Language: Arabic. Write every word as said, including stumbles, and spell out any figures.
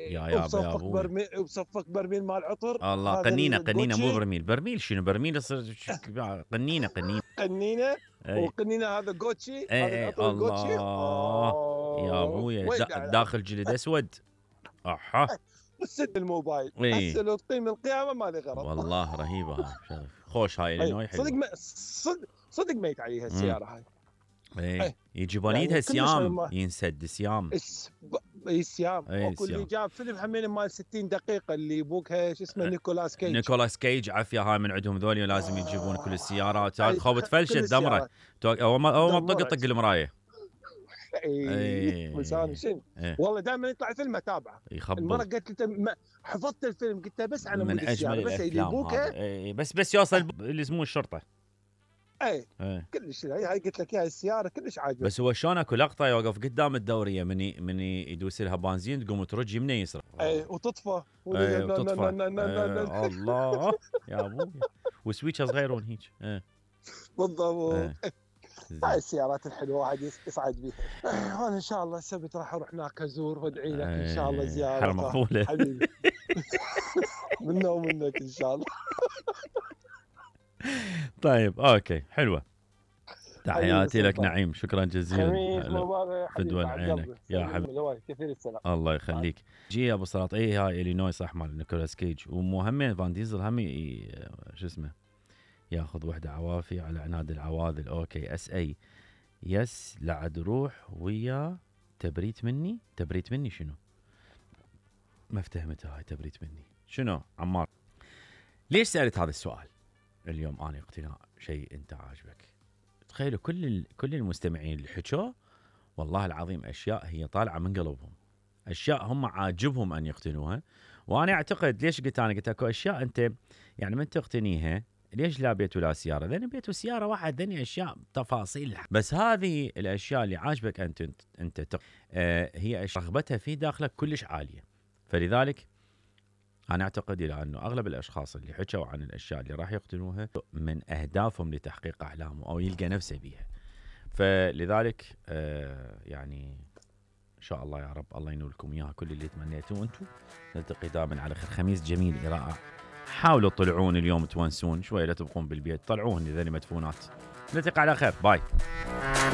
يا يابا يا وبصفق ابوي برميل وبصفق برميل مال عطر. الله هذا قنينه قنينه مو الجوتشي. برميل برميل شنو برميل يصير ش- قنينه قنينه قنينه اي وقنينه. هذا جوتشي، اي هذا اي العطر الجوتشي. الله يا آه ابويا وين دا قاعد داخل جلد اسود احا والسد الموبايل اي هسه لو تقيم القيامه ما لي غرض. والله رهيبه هاي شوف خوش هاي اي الينوي صدق حلوه ما صدق صدق ميت عليها امم السياره هاي. اي اي يجيبون يعني ايدها كلش سيام ما ينسد سيام الس- ب- السيام. اي اكو اللي سيام جاب فيلم همين مال ستين دقيقه اللي بوكها شو اسمه نيكولاس كيج. نيكولاس كيج عافيه هاي من عندهم ذولي لازم يجيبون كل السيارات هاي اي تخوف خ- تفلشت كل دمره السيارات تو- اول ما اول ما تطق دمرت. طق المرايه اي بس انا اي شنو اي والله دائما يطلع فيلم اتابعه. المره يخبل قلت له ما- حفظت الفيلم قلت له بس على من مود اجمل السياره بس اللي الافلام يبوكها. هذا اي بس بس يوصل ب- اللي اسمه الشرطه اي اي كلش هاي هاي قلت لك اياها السياره كلش عاجبه. بس هو شلون اكو لقطه يوقف قدام الدوريه من ي- من ي- يدوس لها بنزين تقوم ترج يمنى يسرى اي وتطفى اي وتطفى اي الله يا ابوي وسويتش صغيرون هيك اي بالضبط. اي هاي زين السيارات الحلوه واحد يس- يصعد بيها. وانا ان شاء الله السبت راح اروح هناك ازور وادعي لك ان شاء الله اي زياره حرم طه. مقبوله حبيبي منا ومنك ان شاء الله. طيب اوكي حلوه حبيبي تحياتي لك سلطان. نعيم شكرا جزيلا خميس هلا مبارك يا حبيبي. فدوى بعد عينك قلبي يا سلم حبيبي لواي كثير السلام. الله يخليك جي يا ابو صراط اي هاي الينوي صح مال نيكولاس كيج ومو همين فان ديزل هم ي- شو اسمه ياخذ وحده عوافي على عناد العواذل اوكي اس اي يس لعد روح ويا تبريت مني تبريت مني شنو ما افتهمتها هاي تبريت مني شنو عمار ليش سألت هذا السؤال اليوم انا اقتناع شيء انت عاجبك تخيلوا كل ال... كل المستمعين اللي حكوا والله العظيم اشياء هي طالعه من قلبهم اشياء هم عاجبهم ان يقتنوها وانا اعتقد ليش قلت انا قلت اكو اشياء انت يعني من تقتنيها ليش لا بيت ولا سياره لان بيت وسياره واحد ذني اشياء تفاصيل بس هذه الاشياء اللي عاجبك انت انت, انت تق... آه هي أشياء رغبتها في داخلك كلش عاليه فلذلك انا اعتقد الى انه اغلب الاشخاص اللي حكوا عن الاشياء اللي راح يقتنوها من اهدافهم لتحقيق احلامه او يلقى نفسه بيها فلذلك آه يعني ان شاء الله يا رب الله ينولكم اياها كل اللي تمنيتوه انتم نلتقي دائما على خير خميس جميل رائع حاولوا تطلعون اليوم تونسون شوي لا تبقون بالبيت طلعوهن ذني مدفونات نلتقي على خير باي